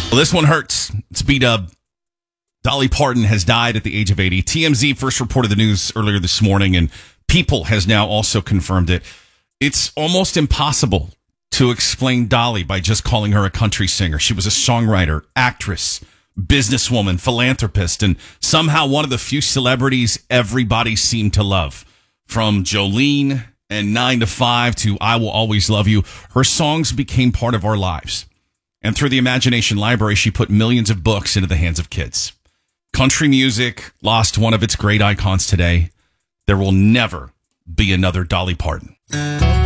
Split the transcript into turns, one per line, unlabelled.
Well, this one hurts. It's B-Dub. Dolly Parton has died at the age of 80. TMZ first reported the news earlier this morning, and People has now also confirmed it. It's almost impossible to explain Dolly by just calling her a country singer. She was a songwriter, actress, businesswoman, philanthropist, and somehow one of the few celebrities everybody seemed to love. From Jolene and 9 to 5 to I Will Always Love You, her songs became part of our lives. And through the Imagination Library, she put millions of books into the hands of kids. Country music lost one of its great icons today. There will never be another Dolly Parton.